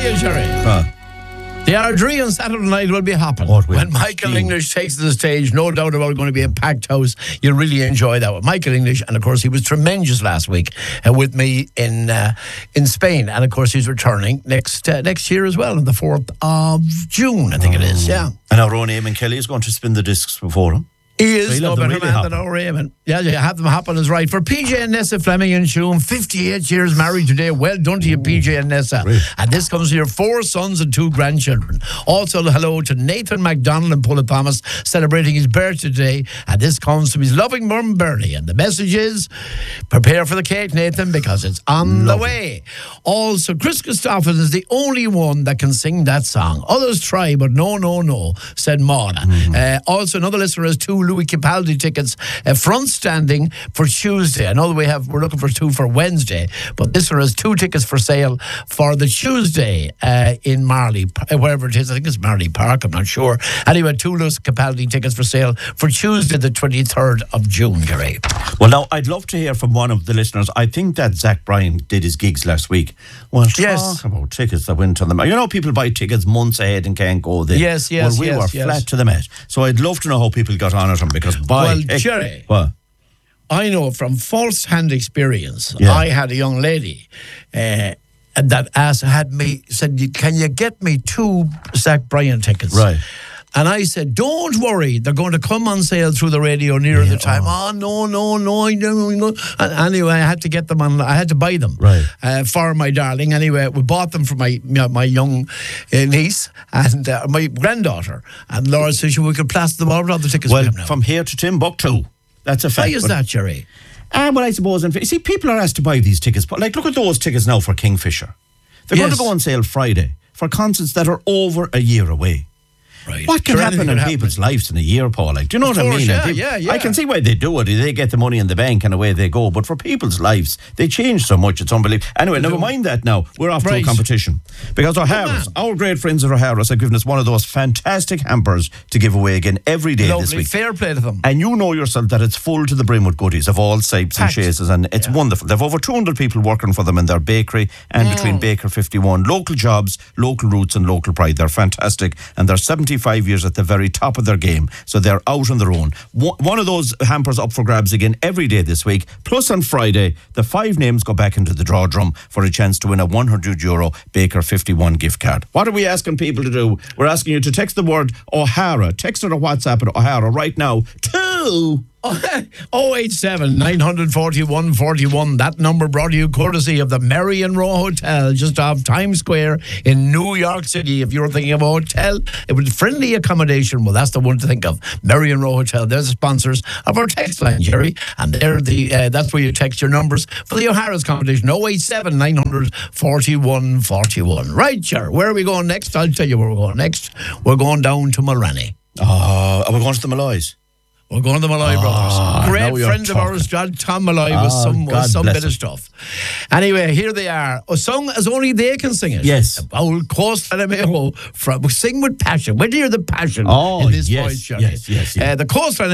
you, Jerry. The Ardrey on Saturday night will be hopping. When Michael English takes the stage, no doubt about it, going to be a packed house. You'll really enjoy that with Michael English. And of course, he was tremendous last week with me in Spain. And of course, he's returning next year as well, on the 4th of June, I think it is. Yeah. And our own Eamon Kelly is going to spin the discs before him. He is no better man than our Raymond. Yeah, you have them hopping is right. For PJ and Nessa Fleming and Shoom, 58 years married today. Well done to you, PJ and Nessa. Great. And this comes to your 4 sons and 2 grandchildren. Also, hello to Nathan MacDonald and Paula Thomas, celebrating his birthday today. And this comes from his loving mum, Bernie. And the message is, prepare for the cake, Nathan, because it's on the way. Also, Chris Christopherson is the only one that can sing that song. Others try, but no, said Mona. Also, another listener has 2 Louis Capaldi tickets, front standing for Tuesday. I know we're looking for 2 for Wednesday, but this one has 2 tickets for sale for the Tuesday in Marley, wherever it is. I think it's Marley Park, I'm not sure. Anyway, 2 Louis Capaldi tickets for sale for Tuesday, the 23rd of June, Gary. Well, now, I'd love to hear from one of the listeners. I think that Zach Bryan did his gigs last week. Well, talk about tickets that went to them. You know, people buy tickets months ahead and can't go there. Yes. Well, we were flat to the mat. So I'd love to know how people got on at them, because Jerry, what? I know from first-hand experience. I had a young lady that said, "Can you get me 2 Zach Bryan tickets?" Right. And I said, "Don't worry, they're going to come on sale through the radio near the time." No. And anyway, I had to get them on. I had to buy them for my darling. Anyway, we bought them for my young niece and my granddaughter. And Laura said we could plaster them all around the tickets. Well, from here to Timbuktu. That's a fact. Why is that, Jerry? Well, I suppose, see, people are asked to buy these tickets. But look at those tickets now for Kingfisher. They're going to go on sale Friday for concerts that are over a year away. Right. What can happen in people's lives in a year, Paul? Do you know what I mean? Yeah. I can see why they do it. They get the money in the bank and away they go. But for people's lives, they change so much. It's unbelievable. Anyway, never mind that now. We're off to a competition. Because O'Hara's, our great friends at O'Hara's, have given us one of those fantastic hampers to give away again every day this week. Fair play to them. And you know yourself that it's full to the brim with goodies of all shapes and shapes. And it's wonderful. They've over 200 people working for them in their bakery and between Baker 51. Local jobs, local roots and local pride. They're fantastic. And they're 75 years at the very top of their game, so they're out on their own. One of those hampers up for grabs again every day this week. Plus on Friday, the 5 names go back into the draw drum for a chance to win a €100 Baker 51 gift card. What are we asking people to do? We're asking you to text the word O'Hara. Text it or WhatsApp it O'Hara right now to 087 941 41. That number brought to you courtesy of the Marion Row Hotel just off Times Square in New York City. If you're thinking of a hotel, it was friendly accommodation. Well, that's the one to think of. Marion Row Hotel. They're the sponsors of our text line, Jerry, and they're that's where you text your numbers for the O'Hara's competition. 087 941 41. Right, Jerry. Where are we going next? I'll tell you where we're going next. We're going down to Mulranny. Are we going to the Malloys? We're going to the Malloy Brothers. Great friend of ours, Tom Malloy, with some bit of stuff. Anyway, here they are. A song as only they can sing it. Yes. The old Coastline Mayo from Sing with Passion. When do you hear the passion in this voice, Jerry? Yes. The Coastline